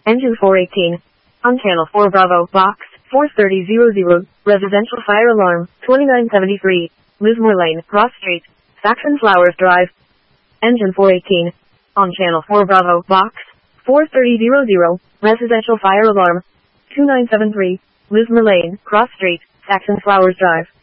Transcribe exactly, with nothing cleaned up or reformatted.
Engine four eighteen. On channel four Bravo, box four thirty hundred, residential fire alarm, twenty-nine seventy-three, Lismore Lane, Cross Street, Saxon Flowers Drive. Engine four eighteen. On channel four Bravo, box four thirty hundred, residential fire alarm, two nine seven three, Lismore Lane, Cross Street, Saxon Flowers Drive.